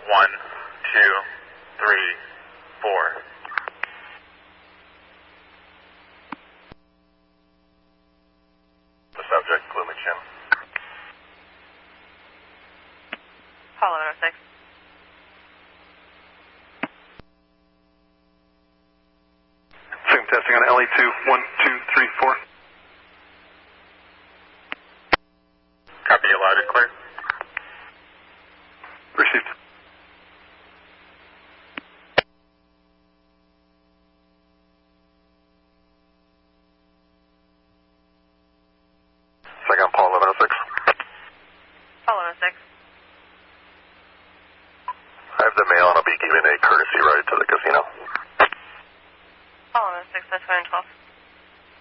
1, 2, 3, 4. The subject, gloomy chin. Apollo 106. Zoom testing on LA2, 1, 2, 3, 4. Copy you loud and clear. Received. Second, Paul 1106. Apollo 106. I have the mail and I'll be giving a courtesy ride to the casino. Apollo 106, that's 112.